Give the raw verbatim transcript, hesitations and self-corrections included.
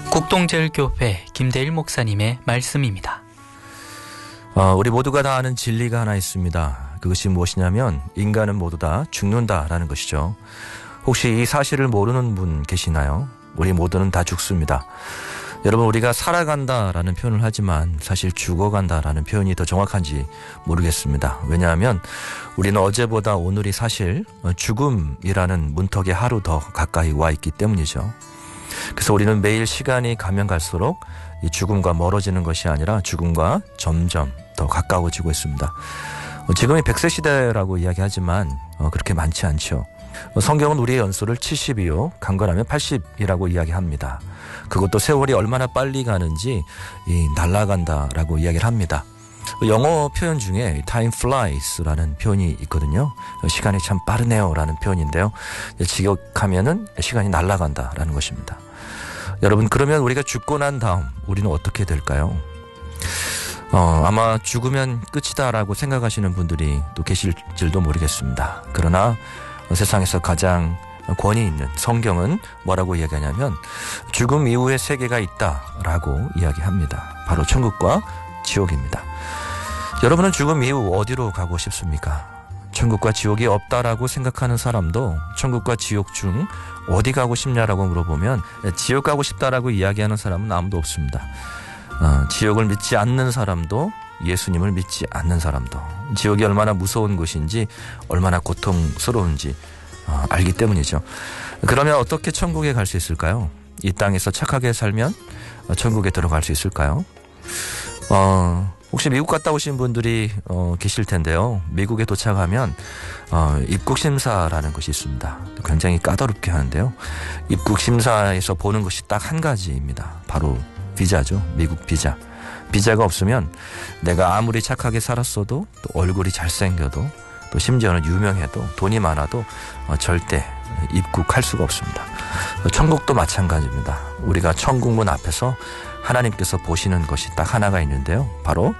국동제일교회 김대일 목사님의 말씀입니다. 어, 우리 모두가 다 아는 진리가 하나 있습니다. 그것이 무엇이냐면 인간은 모두 다 죽는다라는 것이죠. 혹시 이 사실을 모르는 분 계시나요? 우리 모두는 다 죽습니다. 여러분, 우리가 살아간다라는 표현을 하지만 사실 죽어간다라는 표현이 더 정확한지 모르겠습니다. 왜냐하면 우리는 어제보다 오늘이 사실 죽음이라는 문턱에 하루 더 가까이 와 있기 때문이죠. 그래서 우리는 매일 시간이 가면 갈수록 이 죽음과 멀어지는 것이 아니라 죽음과 점점 더 가까워지고 있습니다. 지금이 백 세 시대라고 이야기하지만 그렇게 많지 않죠. 성경은 우리의 연소를 칠십이요, 강건하면 팔십이라고 이야기합니다. 그것도 세월이 얼마나 빨리 가는지 이 날아간다라고 이야기를 합니다. 영어 표현 중에 time flies라는 표현이 있거든요. 시간이 참 빠르네요라는 표현인데요. 직역하면은 시간이 날아간다라는 것입니다. 여러분, 그러면 우리가 죽고 난 다음 우리는 어떻게 될까요? 어, 아마 죽으면 끝이다라고 생각하시는 분들이 또 계실지도 모르겠습니다. 그러나 세상에서 가장 권위 있는 성경은 뭐라고 이야기하냐면 죽음 이후의 세계가 있다라고 이야기합니다. 바로 천국과 지옥입니다. 여러분은 죽음 이후 어디로 가고 싶습니까? 천국과 지옥이 없다라고 생각하는 사람도 천국과 지옥 중 어디 가고 싶냐라고 물어보면 지옥 가고 싶다라고 이야기하는 사람은 아무도 없습니다. 어, 지옥을 믿지 않는 사람도, 예수님을 믿지 않는 사람도 지옥이 얼마나 무서운 곳인지, 얼마나 고통스러운지 어, 알기 때문이죠. 그러면 어떻게 천국에 갈 수 있을까요? 이 땅에서 착하게 살면 천국에 들어갈 수 있을까요? 어, 혹시 미국 갔다 오신 분들이 어, 계실 텐데요. 미국에 도착하면 어, 입국심사라는 것이 있습니다. 굉장히 까다롭게 하는데요. 입국심사에서 보는 것이 딱 한 가지입니다. 바로 비자죠. 미국 비자. 비자가 없으면 내가 아무리 착하게 살았어도, 또 얼굴이 잘생겨도, 또 심지어는 유명해도, 돈이 많아도 어, 절대 입국할 수가 없습니다. 천국도 마찬가지입니다. 우리가 천국문 앞에서 하나님께서 보시는 것이 딱 하나가 있는데요. 바로